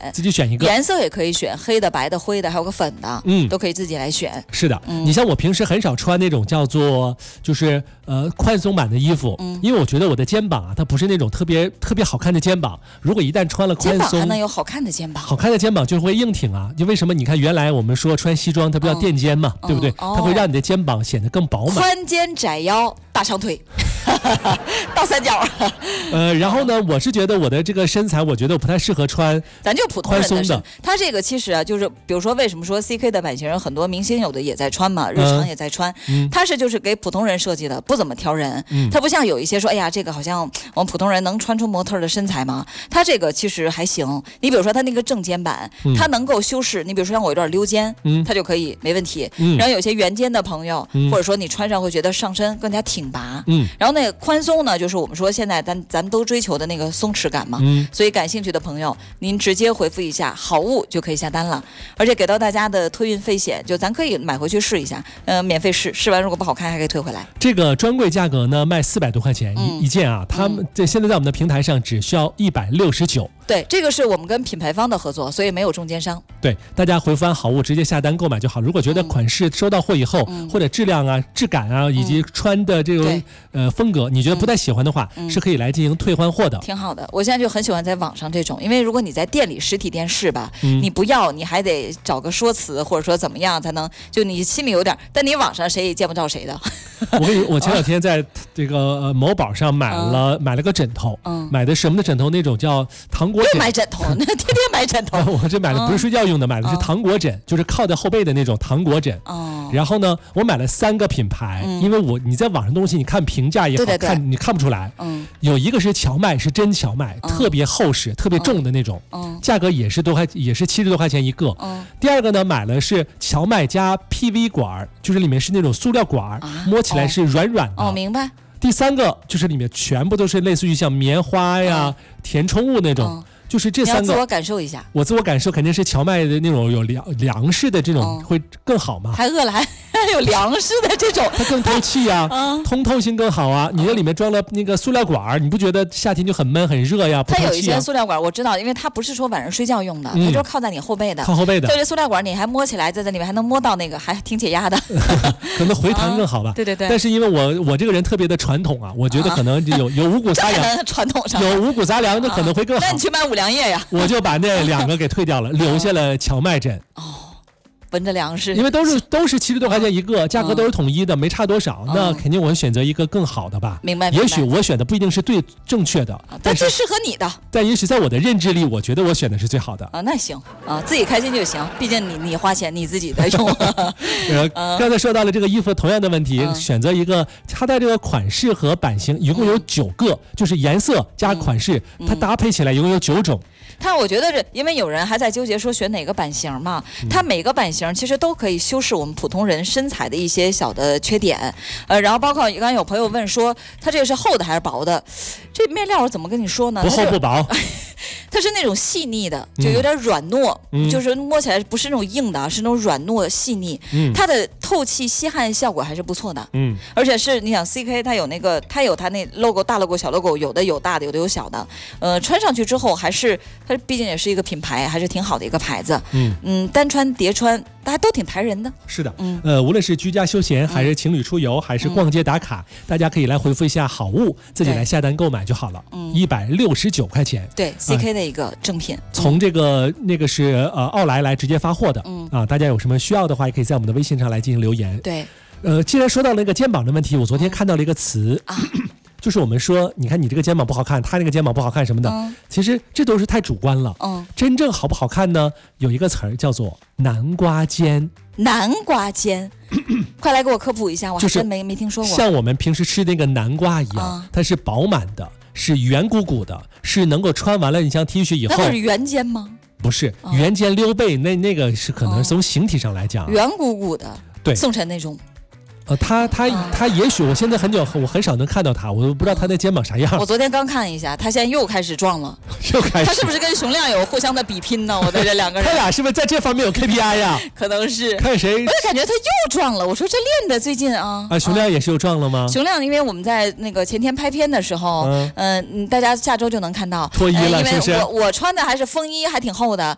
自己选一个， 颜色也可以选，黑的、白的、灰的，还有个粉的，都可以自己来选。 是的，你像我平时很少穿那种叫做就是宽松版的衣服，因为我觉得我的肩膀啊，它不是那种特别好看的肩膀。如果一旦穿了宽松， 肩膀还能有好看的肩膀， 好看的肩膀就会硬挺啊。就为什么你看原来我们说穿西装它不叫垫肩嘛，对不对？它会让你的肩膀显得更饱满。 宽肩窄腰大长腿倒三角。 然后呢，我是觉得我的这个身材，我觉得我不太适合穿咱就普通人宽松的。 它这个其实啊，就是比如说为什么说 CK 的版型很多明星有的也在穿嘛，日常也在穿，它是就是给普通人设计的，不怎么挑人。它不像有一些说，哎呀，这个好像我们普通人能穿出模特的身材吗？它这个其实还行。你比如说它那个正肩版，它能够修饰。你比如说像我有点溜肩，它就可以没问题。然后有些圆肩的朋友，或者说你穿上会觉得上身更加挺拔。然后那个宽松呢，就是我们说现在咱们都追求的那个松弛感嘛。所以感兴趣的朋友，您直接回复一下好物就可以下单了，而且给到大家的托运费险，就咱可以买回去试一下，免费试完如果不好看还可以退回来。 这个专柜价格呢卖400多块钱一件啊，他们现在在我们的平台上只需要169。 对，这个是我们跟品牌方的合作，所以没有中间商。 对，大家回复完好物直接下单购买就好。如果觉得款式收到货以后，或者质量啊、质感啊，以及穿的这种风格，你觉得不太喜欢的话，是可以来进行退换货的。 挺好的，我现在就很喜欢在网上这种，因为如果你在店里实体店试吧，你不要，你还得找个说辞，或者说怎么样才能，就你心里有点，但你网上谁也见不到谁的。 我前两天在这个某宝上买了个枕头，买的什么的枕头？那种叫糖果枕。 又买枕头，那天天买枕头。 我这买的不是睡觉用的，买的是糖果枕，就是靠在后背的那种糖果枕。然后呢，我买了3个品牌，因为你在网上东西，你看评价也好看，你看不出来。有一个是荞麦，是真荞麦，特别厚实、特别重的那种，价格也是70多块钱一个。第二个呢，买了是荞麦加 PV 管，就是里面是那种塑料管，摸起来是软软的。 明白。 第3个就是里面全部都是类似于像棉花呀、填充物那种。就是这3个， 你要自我感受一下。 我自我感受肯定是荞麦的那种有粮食的这种会更好嘛。 还饿了还有粮食的这种， 它更透气啊，通透性更好啊。你这里面装了那个塑料管，你不觉得夏天就很闷很热呀？ 它有一些塑料管我知道，因为它不是说晚上睡觉用的，它就是靠在你后背的。 靠后背的。 对，这塑料管你还摸起来，在里面还能摸到那个，还挺解压的。 可能回弹更好吧。 对。 但是因为我这个人特别的传统啊，我觉得可能有五谷杂粮， 传统上有五谷杂粮就可能会更好。 那你去买五粮液呀。 我就把那2个给退掉了，留下了荞麦枕。 闻着粮食， 因为都是70多块钱一个，价格都是统一的，没差多少。那肯定我选择一个更好的吧。 明白。 也许我选的不一定是正确的， 但是适合你的。 但也许在我的认知里，我觉得我选的是最好的。 那行自己开心就行，毕竟你花钱你自己的用。 刚才说到了这个衣服同样的问题，选择一个它的这个款式和版型一共有9个，就是颜色加款式，它搭配起来一共有9种。 我觉得因为有人还在纠结说选哪个版型嘛，它每个版型其实都可以修饰我们普通人身材的一些小的缺点。然后包括刚刚有朋友问说，它这个是厚的还是薄的？这面料我怎么跟你说呢？ 不厚不薄。 它是那种细腻的，就有点软糯，就是摸起来不是那种硬的，是那种软糯细腻。它的透气吸汗效果还是不错的。而且是你想 CK 它有它那 logo 大 logo 小 logo， 有的有大的，有的有小的。穿上去之后还是它毕竟也是一个品牌，还是挺好的一个牌子。单穿叠穿大家都挺抬人的。 是的。无论是居家休闲还是情侣出游还是逛街打卡，大家可以来回复一下好物，自己来下单购买就好了。169块钱。 对。CK 的一个正品， 从那个是奥莱来直接发货的。大家有什么需要的话，也可以在我们的微信上来进行留言。 对。 既然说到那个肩膀的问题，我昨天看到了一个词就是我们说，你看你这个肩膀不好看，他那个肩膀不好看什么的，其实这都是太主观了。真正好不好看呢？有一个词儿叫做南瓜肩。 南瓜肩，快来给我科普一下，我还真没听说过。 像我们平时吃那个南瓜一样，它是饱满的，是圆鼓鼓的，是能够穿完了你像 T 恤以后。 那是圆肩吗？ 不是，圆肩溜背，那个是可能从形体上来讲， 圆鼓鼓的。 对， 宋晨那种。 他也许我现在我很少能看到他，我不知道他的肩膀啥样。 我昨天刚看一下，他现在又开始壮了，他是不是跟熊亮有互相的比拼呢？我的这2个人， 他俩是不是在这方面有 KPI 呀？ 可能是看谁， 我就感觉他又壮了。我说这练的最近熊亮也是又壮了吗？ 熊亮，因为我们在那个前天拍片的时候，大家下周就能看到脱衣了，是不是？ 我穿的还是风衣，还挺厚的，